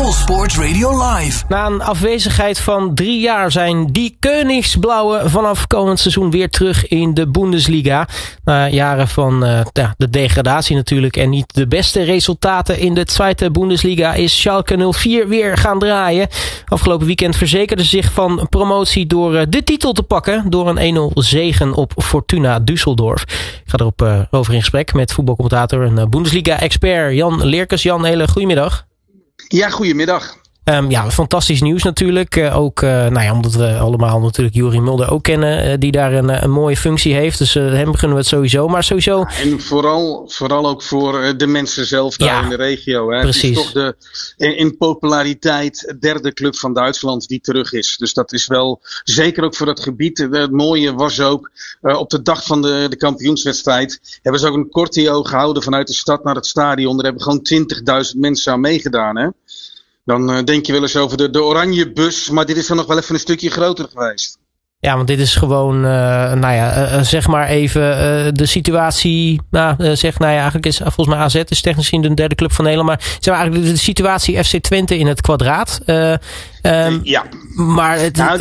All Sports Radio Live. Na een afwezigheid van 3 jaar zijn die Koningsblauwe vanaf komend seizoen weer terug in de Bundesliga. Na jaren van de degradatie natuurlijk en niet de beste resultaten in de Zweite Bundesliga is Schalke 04 weer gaan draaien. Afgelopen weekend verzekerden ze zich van promotie door de titel te pakken door een 1-0 zegen op Fortuna Düsseldorf. Ik ga erop over in gesprek met voetbalcommentator en Bundesliga-expert Jan Leerkens. Jan, hele goedemiddag. Ja, goedemiddag. Fantastisch nieuws natuurlijk. Omdat we allemaal natuurlijk Juri Mulder ook kennen, die daar een mooie functie heeft. Dus hem beginnen we het sowieso. Maar sowieso... Ja, en vooral ook voor de mensen zelf daar in de regio. Hè. Precies. Het is toch in populariteit derde club van Duitsland die terug is. Dus dat is wel, zeker ook voor dat gebied. Het mooie was ook, op de dag van de kampioenswedstrijd hebben ze ook een corteo gehouden vanuit de stad naar het stadion. Daar hebben gewoon 20.000 mensen aan meegedaan, hè. Dan denk je wel eens over de oranje bus, maar dit is dan nog wel even een stukje groter geweest. Ja, want dit is gewoon, zeg maar even de situatie. Eigenlijk is volgens mij AZ is technisch gezien de derde club van Nederland. Maar zeg maar eigenlijk de situatie FC Twente in het kwadraat. Ja. Maar het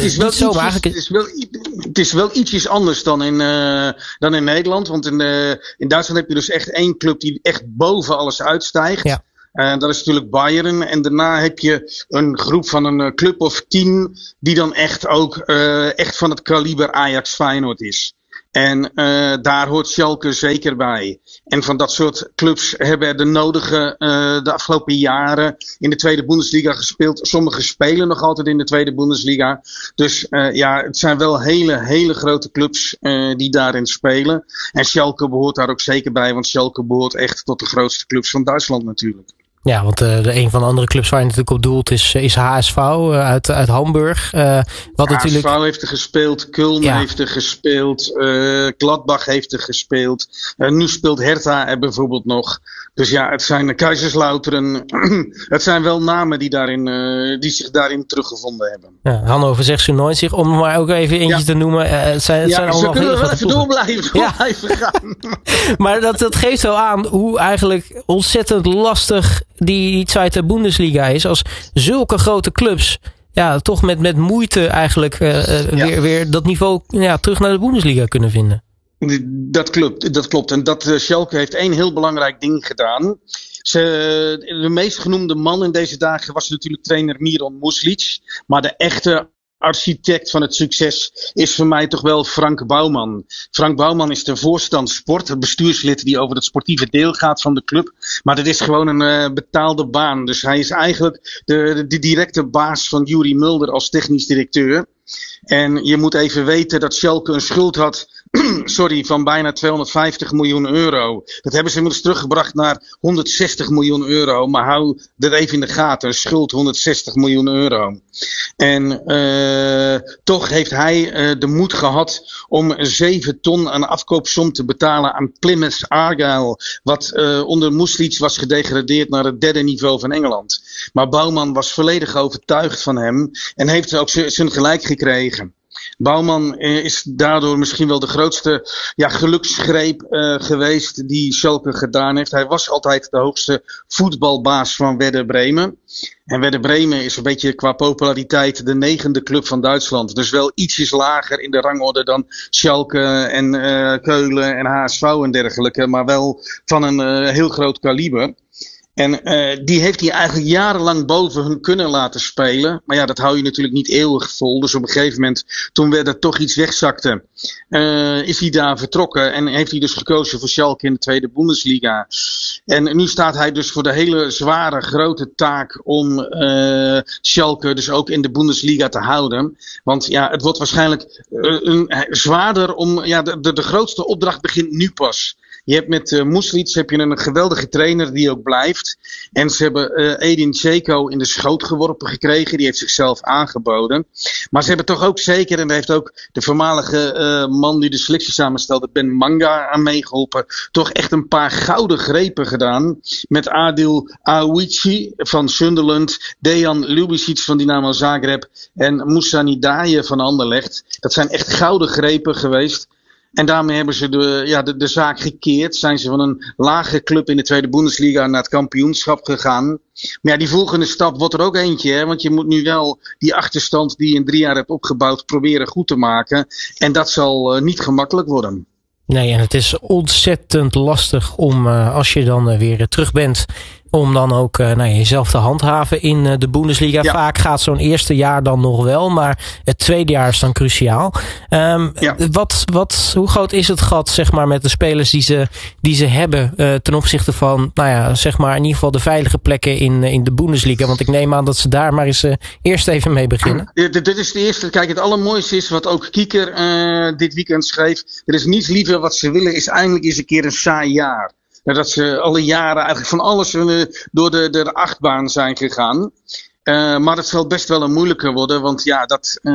is wel ietsjes anders dan in Nederland. Want in Duitsland heb je dus echt één club die echt boven alles uitstijgt. Ja. Dat is natuurlijk Bayern. En daarna heb je een groep van een club of 10 die dan echt ook echt van het kaliber Ajax Feyenoord is. En daar hoort Schalke zeker bij. En van dat soort clubs hebben de nodige de afgelopen jaren in de Tweede Bundesliga gespeeld. Sommige spelen nog altijd in de Tweede Bundesliga. Dus het zijn wel hele grote clubs die daarin spelen. En Schalke behoort daar ook zeker bij. Want Schalke behoort echt tot de grootste clubs van Duitsland natuurlijk. Ja, want een van de andere clubs waar je natuurlijk op doelt is HSV uit Hamburg. HSV heeft er gespeeld, Köln heeft er gespeeld, Gladbach heeft er gespeeld. Nu speelt Hertha er bijvoorbeeld nog. Dus ja, het zijn Kaiserslautern. Het zijn wel namen die zich daarin teruggevonden hebben. Ja, Hannover 96, om maar ook even eentje te noemen. Het zijn allemaal kunnen we wel even door blijven gaan. Maar dat geeft wel aan hoe eigenlijk ontzettend lastig die Zweite Bundesliga is. Als zulke grote clubs toch met moeite eigenlijk weer dat niveau terug naar de Bundesliga kunnen vinden. Dat klopt. En Schalke heeft één heel belangrijk ding gedaan. De meest genoemde man in deze dagen was natuurlijk trainer Miron Muslic. Maar de echte architect van het succes is voor mij toch wel Frank Bouwman. Frank Bouwman is de voorstand sport, het bestuurslid die over het sportieve deel gaat van de club. Maar dat is gewoon een betaalde baan. Dus hij is eigenlijk de directe baas van Juri Mulder als technisch directeur. En je moet even weten dat Schalke een schuld had van bijna 250 miljoen euro. Dat hebben ze inmiddels teruggebracht naar 160 miljoen euro. Maar hou dat even in de gaten. Een schuld 160 miljoen euro. En toch heeft hij de moed gehad om 7 ton aan afkoopsom te betalen aan Plymouth Argyle. Wat onder Muslic was gedegradeerd naar het derde niveau van Engeland. Maar Bouwman was volledig overtuigd van hem. En heeft ook zijn gelijk gekregen. Bouwman is daardoor misschien wel de grootste geluksgreep geweest die Schalke gedaan heeft. Hij was altijd de hoogste voetbalbaas van Werder Bremen. En Werder Bremen is een beetje qua populariteit de 9e club van Duitsland. Dus wel ietsjes lager in de rangorde dan Schalke en Keulen en HSV en dergelijke. Maar wel van een heel groot kaliber. En die heeft hij eigenlijk jarenlang boven hun kunnen laten spelen. Maar ja, dat hou je natuurlijk niet eeuwig vol. Dus op een gegeven moment, toen er toch iets wegzakte, is hij daar vertrokken. En heeft hij dus gekozen voor Schalke in de Tweede Bundesliga. En nu staat hij dus voor de hele zware, grote taak om Schalke dus ook in de Bundesliga te houden. Want ja, het wordt waarschijnlijk zwaarder om... Ja, de grootste opdracht begint nu pas. Je hebt met Muslic een geweldige trainer die ook blijft. En ze hebben Edin Dzeko in de schoot geworpen gekregen. Die heeft zichzelf aangeboden. Maar ze hebben toch ook zeker, en daar heeft ook de voormalige man die de selectie samenstelde, Ben Manga, aan meegeholpen. Toch echt een paar gouden grepen gedaan. Met Adil Aouichi van Sunderland. Dejan Ljubicic van Dynamo Zagreb. En Moussa Nidaye van Anderlecht. Dat zijn echt gouden grepen geweest. En daarmee hebben ze de zaak gekeerd. Zijn ze van een lage club in de tweede Bundesliga naar het kampioenschap gegaan. Maar ja, die volgende stap wordt er ook eentje. Hè? Want je moet nu wel die achterstand die je in 3 jaar hebt opgebouwd proberen goed te maken. En dat zal niet gemakkelijk worden. Nee, en het is ontzettend lastig om, als je dan weer terug bent, om dan ook jezelf te handhaven in de Bundesliga. Ja. Vaak gaat zo'n eerste jaar dan nog wel, maar het tweede jaar is dan cruciaal. Hoe groot is het gat, zeg maar, met de spelers die ze hebben ten opzichte van, zeg maar, in ieder geval de veilige plekken in de Bundesliga? Want ik neem aan dat ze daar maar eens eerst even mee beginnen. Dit is de eerste. Kijk, het allermooiste is wat ook Kieker dit weekend schreef. Er is niets liever wat ze willen, is eindelijk eens een keer een saai jaar. Dat ze alle jaren eigenlijk van alles door de achtbaan zijn gegaan. Maar het zal best wel een moeilijker worden, want ja,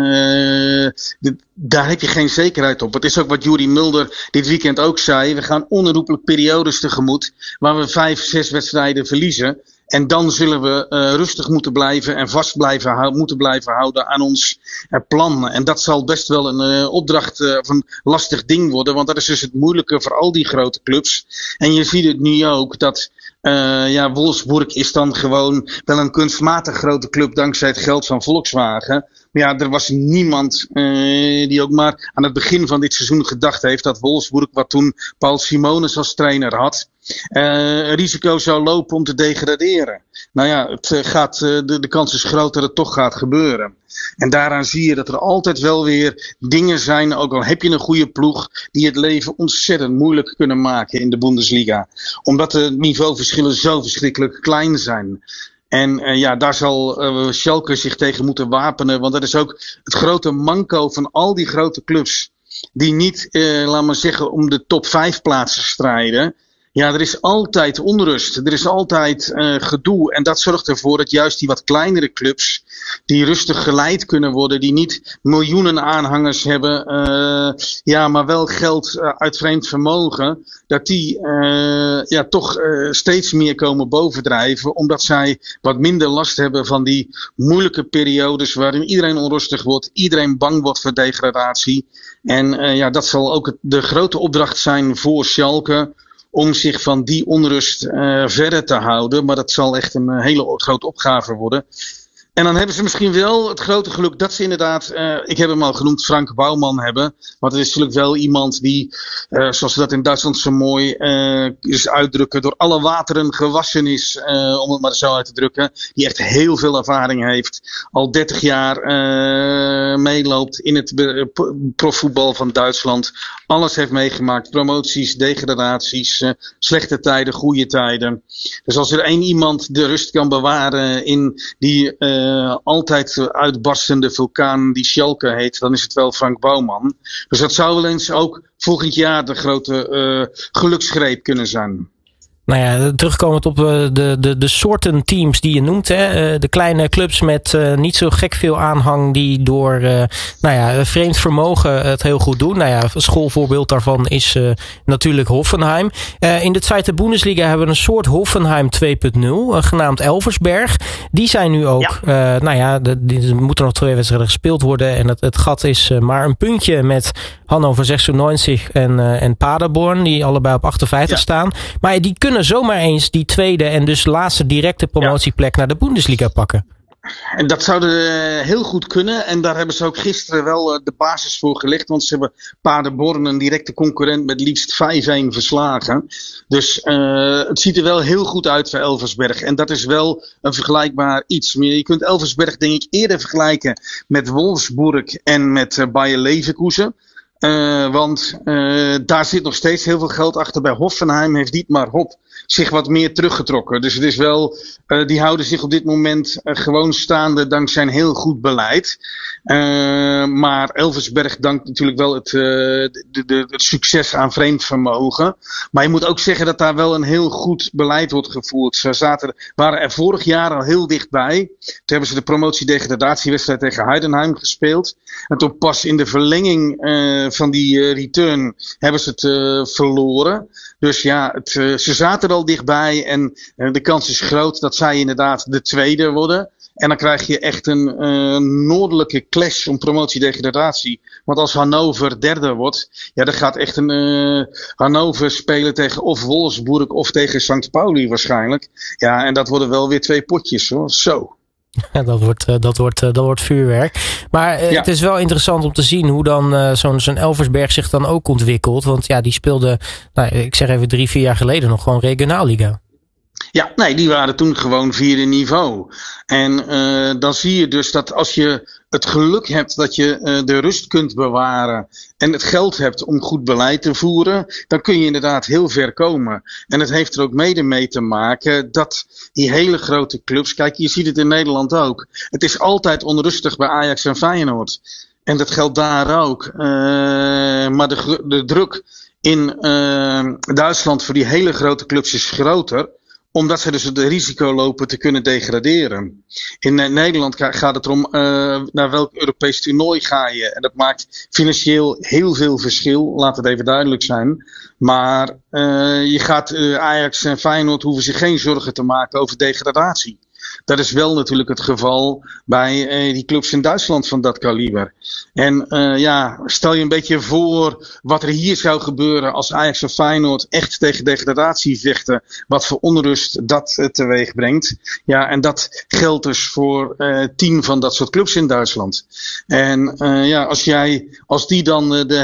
daar heb je geen zekerheid op. Het is ook wat Juri Mulder dit weekend ook zei. We gaan onherroepelijk periodes tegemoet waar we 5-6 wedstrijden verliezen. En dan zullen we rustig moeten blijven en vast moeten blijven houden aan ons plan. En dat zal best wel een opdracht of een lastig ding worden. Want dat is dus het moeilijke voor al die grote clubs. En je ziet het nu ook dat Wolfsburg is dan gewoon wel een kunstmatig grote club dankzij het geld van Volkswagen. Maar ja, er was niemand die ook maar aan het begin van dit seizoen gedacht heeft dat Wolfsburg, wat toen Paul Simonis als trainer had, een risico zou lopen om te degraderen. Nou ja, de kans is groot dat het toch gaat gebeuren. En daaraan zie je dat er altijd wel weer dingen zijn, ook al heb je een goede ploeg, die het leven ontzettend moeilijk kunnen maken in de Bundesliga. Omdat de niveauverschillen zo verschrikkelijk klein zijn. En daar zal Schalke zich tegen moeten wapenen, want dat is ook het grote manco van al die grote clubs die niet, laat maar zeggen, om de top 5 plaatsen strijden. Ja, er is altijd onrust. Er is altijd gedoe. En dat zorgt ervoor dat juist die wat kleinere clubs, die rustig geleid kunnen worden, die niet miljoenen aanhangers hebben, maar wel geld uit vreemd vermogen, dat die toch steeds meer komen bovendrijven, omdat zij wat minder last hebben van die moeilijke periodes waarin iedereen onrustig wordt, iedereen bang wordt voor degradatie. En dat zal ook de grote opdracht zijn voor Schalke, om zich van die onrust verder te houden. Maar dat zal echt een hele grote opgave worden. En dan hebben ze misschien wel het grote geluk dat ze inderdaad, ik heb hem al genoemd, Frank Bouwman hebben. Want het is natuurlijk wel iemand die, zoals ze dat in Duitsland zo mooi is uitdrukken, door alle wateren gewassen is, om het maar zo uit te drukken. Die echt heel veel ervaring heeft. Al 30 jaar meeloopt in het profvoetbal van Duitsland. Alles heeft meegemaakt. Promoties, degradaties, slechte tijden, goede tijden. Dus als er één iemand de rust kan bewaren in die altijd uitbarstende vulkaan die Schalke heet, dan is het wel Frank Bouwman. Dus dat zou wel eens ook volgend jaar de grote geluksgreep kunnen zijn. Nou ja, terugkomend op de soorten teams die je noemt. Hè? De kleine clubs met niet zo gek veel aanhang die door vreemd vermogen het heel goed doen. Nou ja, een schoolvoorbeeld daarvan is natuurlijk Hoffenheim. In de tweede Bundesliga hebben we een soort Hoffenheim 2.0 genaamd Elversberg. Die zijn nu ook, er moeten nog 2 wedstrijden gespeeld worden. En het gat is maar een puntje met Hannover 96 en Paderborn, die allebei op 58 staan. Maar die kunnen zomaar eens die tweede en dus laatste directe promotieplek naar de Bundesliga pakken. En dat zou heel goed kunnen. En daar hebben ze ook gisteren wel de basis voor gelegd. Want ze hebben Paderborn, een directe concurrent, met liefst 5-1 verslagen. Dus het ziet er wel heel goed uit voor Elversberg. En dat is wel een vergelijkbaar iets. Je kunt Elversberg denk ik eerder vergelijken met Wolfsburg en met Bayer Leverkusen. Want daar zit nog steeds heel veel geld achter. Bij Hoffenheim heeft Dietmar Hopp zich wat meer teruggetrokken. Dus het is wel, die houden zich op dit moment gewoon staande dankzij een heel goed beleid. Maar Elversberg dankt natuurlijk wel het succes aan vreemd vermogen. Maar je moet ook zeggen dat daar wel een heel goed beleid wordt gevoerd. Ze waren er vorig jaar al heel dichtbij. Toen hebben ze de promotie-degradatiewedstrijd tegen Heidenheim gespeeld. En toen pas in de verlenging van die return hebben ze het verloren. Dus ja, ze zaten er al dichtbij en de kans is groot dat zij inderdaad de tweede worden. En dan krijg je echt een noordelijke clash om promotie-degradatie. Want als Hannover derde wordt, ja, dan gaat echt Hannover spelen tegen of Wolfsburg of tegen St. Pauli waarschijnlijk. Ja, en dat worden wel weer 2 potjes hoor. Zo. Ja, dat wordt vuurwerk. Maar het is wel interessant om te zien hoe dan zo'n Elversberg zich dan ook ontwikkelt. Want ja, die speelde, ik zeg even 3-4 jaar geleden nog gewoon regionalliga. Ja, nee, die waren toen gewoon 4e niveau. En dan zie je dus dat als je het geluk hebt dat je de rust kunt bewaren en het geld hebt om goed beleid te voeren, dan kun je inderdaad heel ver komen. En het heeft er ook mede mee te maken dat die hele grote clubs, kijk, je ziet het in Nederland ook. Het is altijd onrustig bij Ajax en Feyenoord. En dat geldt daar ook. Maar de druk in Duitsland voor die hele grote clubs is groter, omdat ze dus het risico lopen te kunnen degraderen. In Nederland gaat het erom naar welk Europees toernooi ga je. En dat maakt financieel heel veel verschil. Laat het even duidelijk zijn. Maar je gaat Ajax en Feyenoord hoeven zich geen zorgen te maken over degradatie. Dat is wel natuurlijk het geval bij die clubs in Duitsland van dat kaliber. En stel je een beetje voor wat er hier zou gebeuren als Ajax en Feyenoord echt tegen degradatie vechten. Wat voor onrust dat teweeg brengt. Ja, en dat geldt dus voor 10 van dat soort clubs in Duitsland. En als die dan de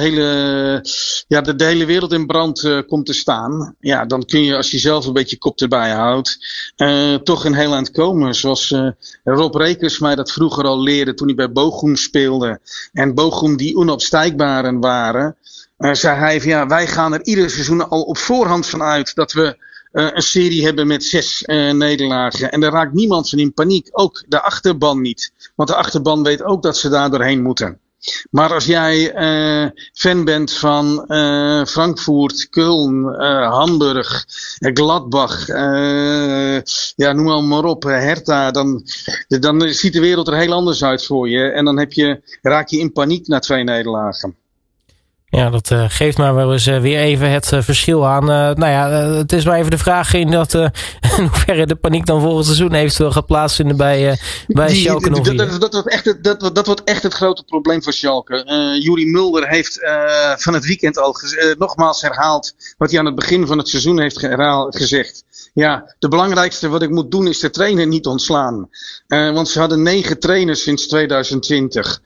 hele wereld in brand komt te staan. Ja, dan kun je als je zelf een beetje kop erbij houdt toch een heel eind komen. Zoals Rob Rekers mij dat vroeger al leerde toen hij bij Bochum speelde. En Bochum die onopstijgbaren waren. Zei hij van ja, wij gaan er ieder seizoen al op voorhand van uit dat we een serie hebben met 6 nederlagen. En daar raakt niemand van in paniek. Ook de achterban niet. Want de achterban weet ook dat ze daar doorheen moeten. Maar als jij fan bent van Frankfurt, Köln, Hamburg, Gladbach, noem maar op, Hertha, dan ziet de wereld er heel anders uit voor je. En dan raak je in paniek na 2 nederlagen. Ja, dat geeft maar wel eens weer even het verschil aan. Het is maar even de vraag in hoeverre de paniek dan volgend seizoen eventueel gaat plaatsvinden bij Schalke 04. Dat wordt echt het grote probleem voor Schalke. Juri Mulder heeft van het weekend al nogmaals herhaald wat hij aan het begin van het seizoen heeft gezegd. Ja, de belangrijkste wat ik moet doen is de trainer niet ontslaan. Want ze hadden 9 trainers sinds 2020.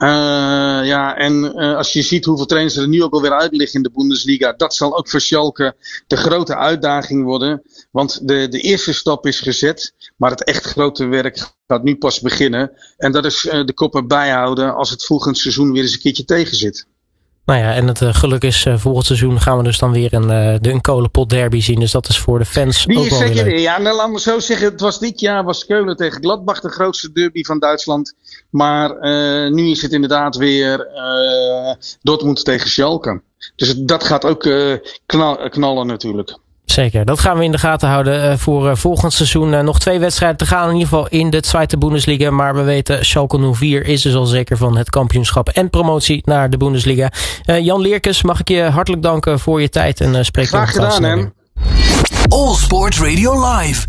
Als je ziet hoeveel trainers er nu ook alweer uit liggen in de Bundesliga, dat zal ook voor Schalke de grote uitdaging worden. Want de eerste stap is gezet, maar het echt grote werk gaat nu pas beginnen. En dat is de koppen bijhouden als het volgend seizoen weer eens een keertje tegen zit. Nou ja, en het geluk is volgend seizoen gaan we dus dan weer een kolenpot derby zien. Dus dat is voor de fans die ook wel weer leuk. Ja, nou, laat me zo zeggen. Dit jaar was Keulen tegen Gladbach de grootste derby van Duitsland. Maar nu is het inderdaad weer Dortmund tegen Schalke. Dus dat gaat ook knallen natuurlijk. Zeker, dat gaan we in de gaten houden voor volgend seizoen. Nog 2 wedstrijden te gaan in ieder geval in de Zweite Bundesliga. Maar we weten, Schalke 04 is dus al zeker van het kampioenschap en promotie naar de Bundesliga. Jan Leerkens, mag ik je hartelijk danken voor je tijd en spreek je graag gedaan, hè. All Sport Radio Live.